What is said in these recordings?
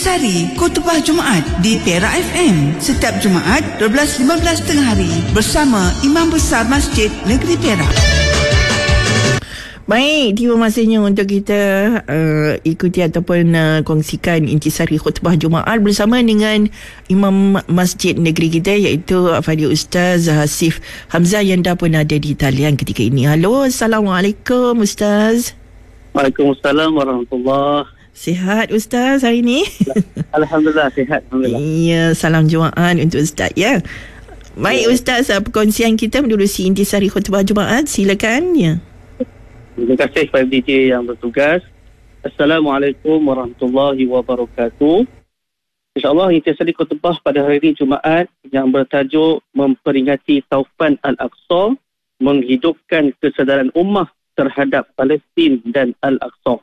Intisari Khutbah Jumaat di Perak FM setiap Jumaat 12.15 tengah hari bersama Imam Besar Masjid Negeri Perak. Baik, tiba masanya untuk kita ikuti ataupun kongsikan intisari khutbah Jumaat bersama dengan Imam Masjid Negeri kita, iaitu Fadil Ustaz Hasif Hamzah yang dah pun ada di talian ketika ini. Halo, Assalamualaikum Ustaz. Waalaikumsalam warahmatullahi. Sihat Ustaz hari ini? Alhamdulillah, sihat. Alhamdulillah. Ya, salam Jumaat untuk Ustaz ya. Baik Ustaz, perkongsian kita menerusi intisari khutbah Jumaat. Silakan ya. Terima kasih kepada DJ yang bertugas. Assalamualaikum warahmatullahi wabarakatuh. InsyaAllah intisari khutbah pada hari ini Jumaat yang bertajuk memperingati Taufan Al-Aqsa, menghidupkan kesedaran ummah terhadap Palestin dan Al-Aqsa.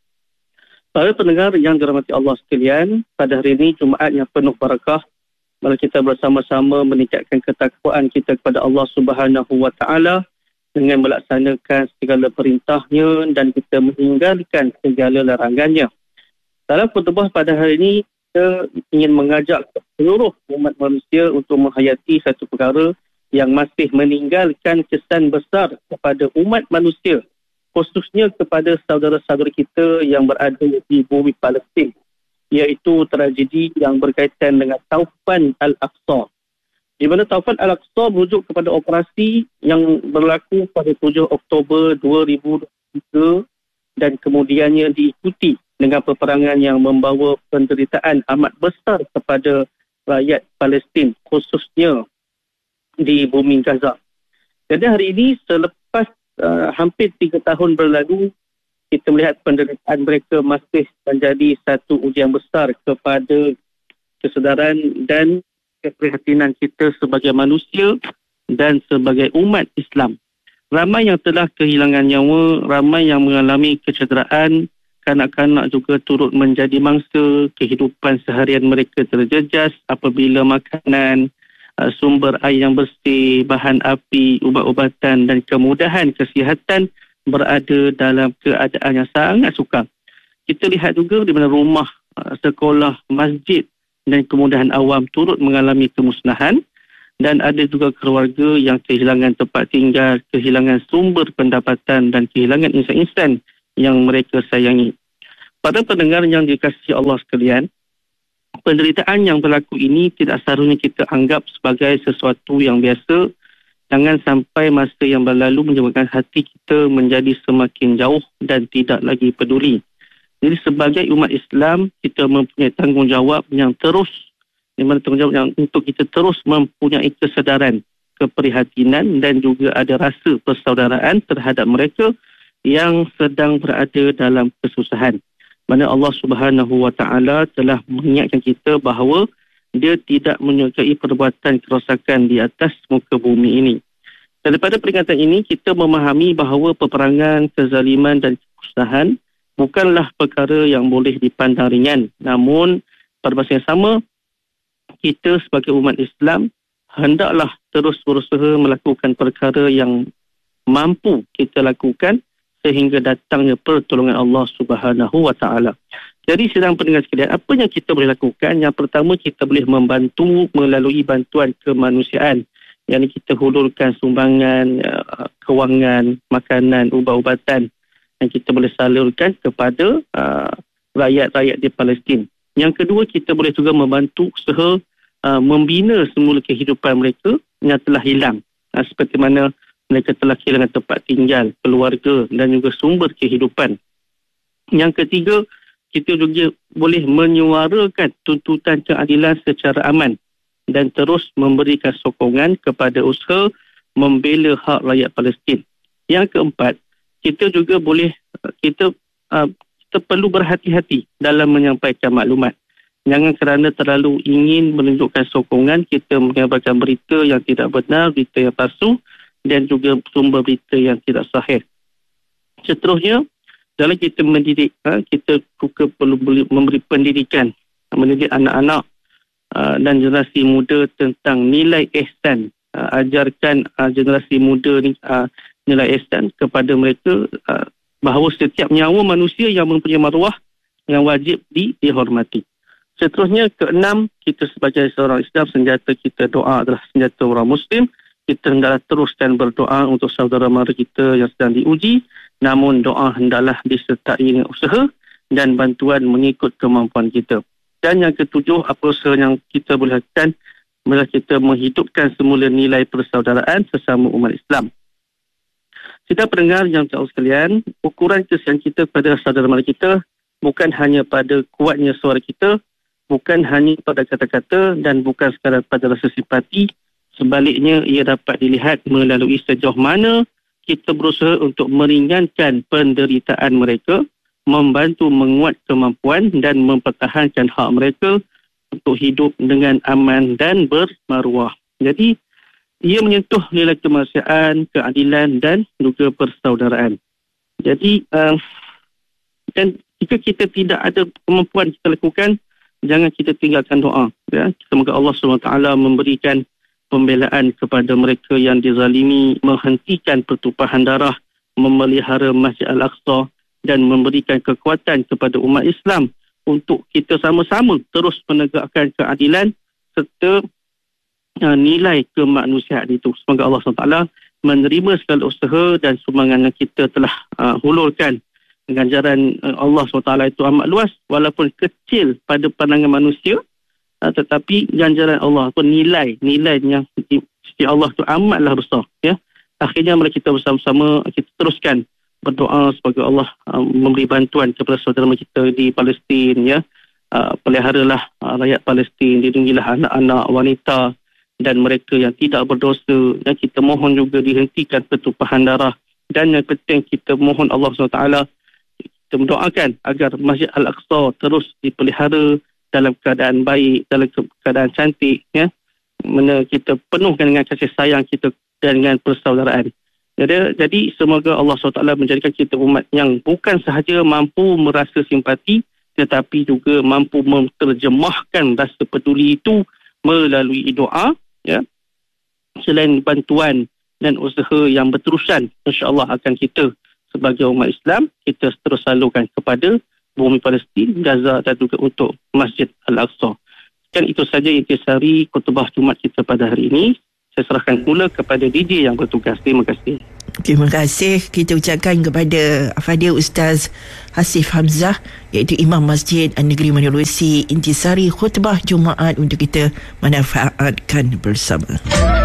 Para pendengar yang dirahmati Allah sekalian, pada hari ini Jumaat yang penuh barakah, mari kita bersama-sama meningkatkan ketakwaan kita kepada Allah Subhanahu wa taala dengan melaksanakan segala perintahnya dan kita meninggalkan segala larangannya. Dalam khutbah pada hari ini, kita ingin mengajak seluruh umat manusia untuk menghayati satu perkara yang masih meninggalkan kesan besar kepada umat manusia, khususnya kepada saudara-saudara kita yang berada di bumi Palestin, iaitu tragedi yang berkaitan dengan Taufan Al-Aqsa. Di mana Taufan Al-Aqsa merujuk kepada operasi yang berlaku pada 7 Oktober 2023 dan kemudiannya diikuti dengan peperangan yang membawa penderitaan amat besar kepada rakyat Palestin, khususnya di bumi Gaza. Jadi hari ini selepas hampir 3 tahun berlalu, kita melihat penderitaan mereka masih menjadi satu ujian besar kepada kesedaran dan keprihatinan kita sebagai manusia dan sebagai umat Islam. Ramai yang telah kehilangan nyawa, ramai yang mengalami kecederaan, kanak-kanak juga turut menjadi mangsa, kehidupan seharian mereka terjejas apabila makanan, sumber air yang bersih, bahan api, ubat-ubatan dan kemudahan kesihatan berada dalam keadaan yang sangat sukar. Kita lihat juga di mana rumah, sekolah, masjid dan kemudahan awam turut mengalami kemusnahan, dan ada juga keluarga yang kehilangan tempat tinggal, kehilangan sumber pendapatan dan kehilangan insan-insan yang mereka sayangi. Para pendengar yang dikasihi Allah sekalian, penderitaan yang berlaku ini tidak seharusnya kita anggap sebagai sesuatu yang biasa. Jangan sampai masa yang berlalu menyebabkan hati kita menjadi semakin jauh dan tidak lagi peduli. Jadi sebagai umat Islam, kita mempunyai tanggungjawab yang terus, untuk kita terus mempunyai kesedaran, keprihatinan dan juga ada rasa persaudaraan terhadap mereka yang sedang berada dalam kesusahan. Mana Allah Subhanahu wa taala telah mengingatkan kita bahawa dia tidak menyukai perbuatan kerosakan di atas muka bumi ini. Daripada peringatan ini, kita memahami bahawa peperangan, kezaliman dan kemusnahan bukanlah perkara yang boleh dipandang ringan. Namun, pada masa yang sama, kita sebagai umat Islam hendaklah terus berusaha melakukan perkara yang mampu kita lakukan sehingga datangnya pertolongan Allah Subhanahu wa taala. Jadi sedang pendengar sekalian, apa yang kita boleh lakukan? Yang pertama, kita boleh membantu melalui bantuan kemanusiaan. Yang kita hulurkan sumbangan, kewangan, makanan, ubat-ubatan yang kita boleh salurkan kepada rakyat-rakyat di Palestin. Yang kedua, kita boleh juga membantu usaha membina semula kehidupan mereka yang telah hilang. Seperti mana mereka telah kehilangan tempat tinggal, keluarga dan juga sumber kehidupan. Yang ketiga, kita juga boleh menyuarakan tuntutan keadilan secara aman dan terus memberikan sokongan kepada usaha membela hak rakyat Palestin. Yang keempat, kita juga boleh, kita perlu berhati-hati dalam menyampaikan maklumat. Jangan kerana terlalu ingin menunjukkan sokongan, kita menyebarkan berita yang tidak benar, berita yang palsu dan juga sumber berita yang tidak sahih. Seterusnya, dalam kita mendidik, kita juga perlu memberi pendidikan, mendidik anak-anak dan generasi muda tentang nilai ihsan. Ajarkan generasi muda ni nilai ihsan kepada mereka, bahawa setiap nyawa manusia yang mempunyai maruah yang wajib dihormati. Seterusnya, keenam, kita sebagai seorang Islam, senjata kita doa adalah senjata orang Muslim. Kita hendaklah teruskan berdoa untuk saudara mara kita yang sedang diuji. Namun doa hendaklah disertai dengan usaha dan bantuan mengikut kemampuan kita. Dan yang ketujuh, apa usaha yang kita boleh lakukan adalah kita menghidupkan semula nilai persaudaraan sesama umat Islam. Kita pendengar yang jauh sekalian, ukuran kesian kita kepada saudara mara kita bukan hanya pada kuatnya suara kita, bukan hanya pada kata-kata dan bukan sekadar pada rasa simpati. Sebaliknya, ia dapat dilihat melalui sejauh mana kita berusaha untuk meringankan penderitaan mereka, membantu menguat kemampuan dan mempertahankan hak mereka untuk hidup dengan aman dan bermaruah. Jadi, ia menyentuh nilai kemanusiaan, keadilan dan juga persaudaraan. Jadi, dan jika kita tidak ada kemampuan kita lakukan, jangan kita tinggalkan doa. Ya. Semoga Allah SWT memberikan pembelaan kepada mereka yang dizalimi, menghentikan pertumpahan darah, memelihara Masjid Al-Aqsa dan memberikan kekuatan kepada umat Islam untuk kita sama-sama terus menegakkan keadilan serta nilai kemanusiaan itu. Semoga Allah SWT menerima segala usaha dan sumbangan yang kita telah hulurkan. Ganjaran Allah SWT itu amat luas, walaupun kecil pada pandangan manusia, tetapi ganjaran Allah pun nilainya di sisi Allah itu amatlah besar. Ya. Akhirnya mari kita bersama-sama kita teruskan berdoa semoga Allah memberi bantuan kepada saudara kita di Palestin. Ya. Peliharalah rakyat Palestin, lindungilah anak-anak, wanita dan mereka yang tidak berdosa. Ya. Kita mohon juga dihentikan pertumpahan darah, dan yang penting kita mohon Allah SWT, kita mendoakan agar Masjid Al-Aqsa terus dipelihara dalam keadaan baik, dalam keadaan cantik, ya. Mana kita penuhkan dengan kasih sayang kita dan dengan persaudaraan. Jadi semoga Allah SWT menjadikan kita umat yang bukan sahaja mampu merasa simpati, tetapi juga mampu menterjemahkan rasa peduli itu melalui doa, ya. Selain bantuan dan usaha yang berterusan, insya-Allah akan kita sebagai umat Islam, kita terus salurkan kepada bumi Palestin, Gaza dan juga untuk Masjid Al-Aqsa. Dan itu saja intisari khutbah Jumaat kita pada hari ini. Saya serahkan pula kepada DJ yang bertugas. Terima kasih. Terima kasih kita ucapkan kepada Fadil Ustaz Hasif Hamzah, iaitu Imam Masjid An-Negeri Menerusi intisari khutbah Jumaat untuk kita manfaatkan bersama.